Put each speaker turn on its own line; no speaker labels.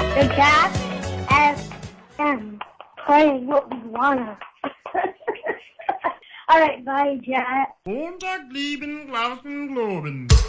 The Cat FM. Playing what we wanna. Alright, bye, Jet.
Montag, lieben, Glauben, Globen.